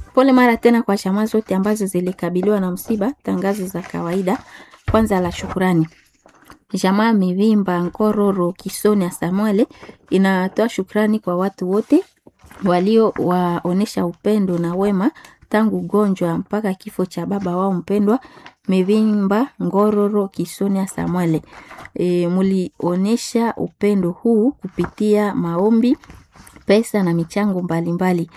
Pole mara tena kwa chama zote ambazo zilikabiliwa na msiba. Tangazo za kawaida. Kwanza la shukrani. Jamaa Mivimba Nkororo Kisonia Samuele inatoa shukrani kwa watu wote walio waonesha upendo na wema tangu ugonjwa mpaka kifo cha baba wao mpendwa Mivimba Ngororo Kisonia Samuele. Mulionesha upendo huu kupitia maombi, pesa na michango mbalimbali.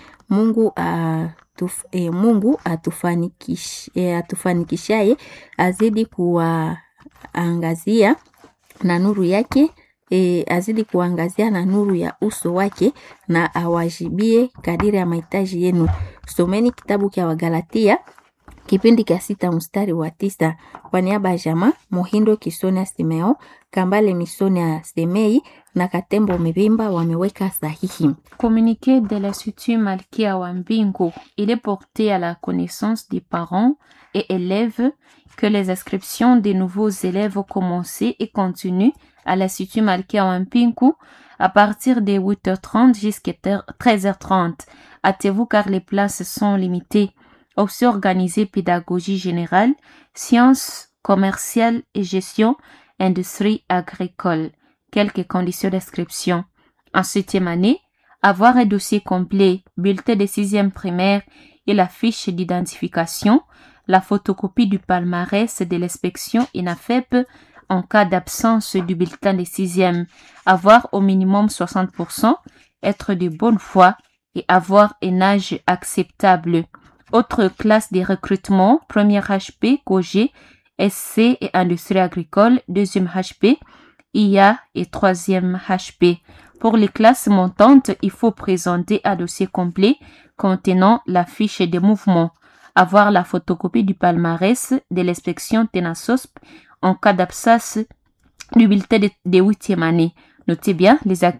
Mungu atufanikishaye azidi kuangazia na nuru yake, azidi kuangazia na nuru ya uso wake na awajibie kadiri ya mahitaji yenu. Someni kitabu cha Wagalatia kipindi cha 6 mstari wa 9. Kwa niaba ya jamaa Mohindo Kisonia Simeo, Kambale Misonia Semei na Katembo Mivimba wameweka sahihi. Communiqué de l'Institut Malkia wa Mbingu, il est porté à la connaissance des parents et élèves que les inscriptions des nouveaux élèves ont commencé et continuent à l'Institut Malkia wa Mbingu à partir de 8h30 jusqu'à 13h30. Hâtez-vous car les places sont limitées. Option organisée pédagogie générale, sciences commerciales et gestion, industrie agricole. Quelques conditions d'inscription. En 7e année, avoir un dossier complet, bulletin de 6e primaire et la fiche d'identification, la photocopie du palmarès de l'inspection INAFEP en cas d'absence du bulletin de 6e, avoir au minimum 60%, être de bonne foi et avoir un âge acceptable. Autre classe de recrutement, première HP, COG, SC et industrie agricole, deuxième HP, IA et troisième HP. Pour les classes montantes, il faut présenter un dossier complet contenant la fiche de mouvement, avoir la photocopie du palmarès de l'inspection TENASOSP en cas d'absence du bulletin de 8e année. Notez bien,